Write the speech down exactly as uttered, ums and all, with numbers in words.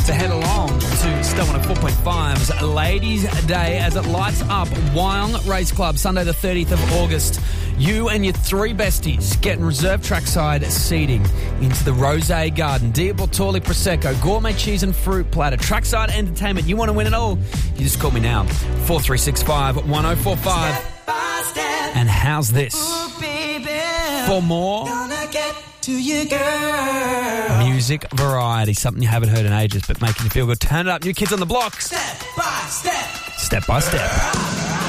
So head along to Star one oh four point five's Ladies' Day as it lights up Wyong Race Club Sunday the thirtieth of August. You and your three besties getting reserved trackside seating into the Rosé Garden, Dia Bortoli Prosecco, gourmet cheese and fruit platter, trackside entertainment. You want to win it all? You just call me now, four three six five, one oh four five. Step by step. And how's this? Ooh, baby. For more Gonna get to you, girl. music variety, something you haven't heard in ages but making you feel good. Turn it up. New Kids on the Block. Step by step. Step by step.